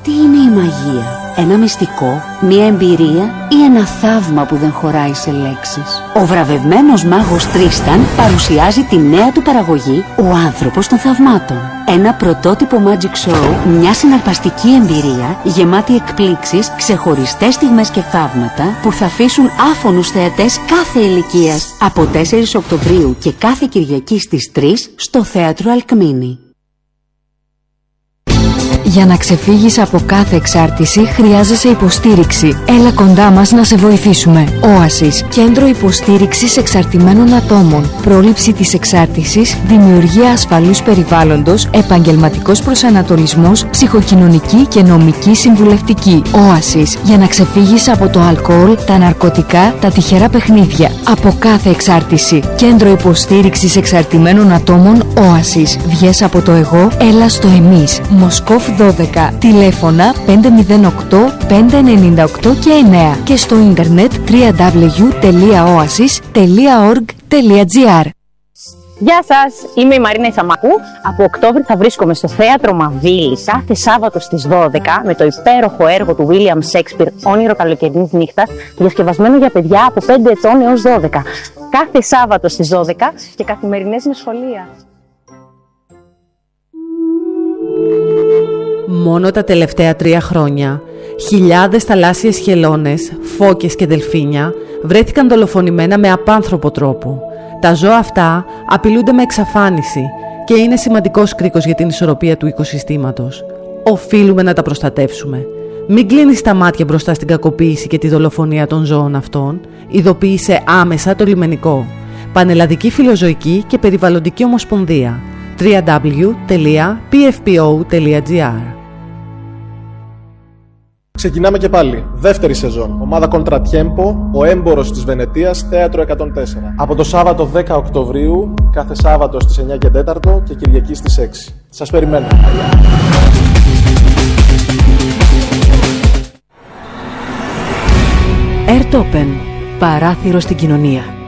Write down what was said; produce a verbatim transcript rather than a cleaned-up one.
Τι είναι η μαγεία? Ένα μυστικό, μια εμπειρία ή ένα θαύμα που δεν χωράει σε λέξεις? Ο βραβευμένος μάγος Τρίσταν παρουσιάζει τη νέα του παραγωγή «Ο άνθρωπος των θαυμάτων». Ένα πρωτότυπο magic show, μια συναρπαστική εμπειρία γεμάτη εκπλήξεις, ξεχωριστές στιγμές και θαύματα που θα αφήσουν άφωνους θεατές κάθε ηλικίας από τέσσερις Οκτωβρίου και κάθε Κυριακή στις τρεις στο Θέατρο Αλκμίνη. Για να ξεφύγεις από κάθε εξάρτηση χρειάζεσαι υποστήριξη. Έλα κοντά μας να σε βοηθήσουμε. Oasis, κέντρο υποστήριξης εξαρτημένων ατόμων. Πρόληψη της εξάρτησης, δημιουργία ασφαλούς περιβάλλοντος, επαγγελματικός προσανατολισμός, ψυχοκοινωνική και νομική συμβουλευτική. Oasis, για να ξεφύγεις από το αλκοόλ, τα ναρκωτικά, τα τυχερά παιχνίδια. Από κάθε εξάρτηση. Κέντρο υποστήριξης εξαρτημένων ατόμων Oasis. Βγες από το εγώ, έλα στο εμείς. Μοσκόφ δώδεκα. Τηλέφωνα πέντε μηδέν οκτώ πέντε εννιά οκτώ και εννέα και στο ίντερνετ double-u double-u double-u τελεία oasis τελεία org τελεία gr. Γεια σας, είμαι η Μαρίνα Ηθαμακού. Από Οκτώβρη θα βρίσκομαι στο Θέατρο Μαβίλη κάθε Σάββατο στις δώδεκα με το υπέροχο έργο του William Shakespeare «Όνειρο καλοκαιρινής νύχτας», διασκευασμένο για παιδιά από πέντε ετών έως δώδεκα. Κάθε Σάββατο στις δώδεκα και καθημερινές με σχολεία. Μόνο τα τελευταία τρία χρόνια, χιλιάδες θαλάσσιες χελώνες, φώκες και δελφίνια βρέθηκαν δολοφονημένα με απάνθρωπο τρόπο. Τα ζώα αυτά απειλούνται με εξαφάνιση και είναι σημαντικός κρίκος για την ισορροπία του οικοσυστήματος. Οφείλουμε να τα προστατεύσουμε. Μην κλείνεις τα μάτια μπροστά στην κακοποίηση και τη δολοφονία των ζώων αυτών. Ειδοποίησε άμεσα το λιμενικό. Πανελλαδική Φιλοζωική και Περιβαλλοντική Ομοσπονδία. double-u double-u double-u τελεία πι εφ πι ο τελεία τζι άρ. Ξεκινάμε και πάλι. Δεύτερη σεζόν. Ομάδα Contratiempo, ο έμπορος της Βενετίας, Θέατρο εκατόν τέσσερα. Από το Σάββατο δέκα Οκτωβρίου, κάθε Σάββατο στις εννιά και τέσσερα και Κυριακή στις έξι. Σας περιμένω. Airtopen. Παράθυρο στην κοινωνία.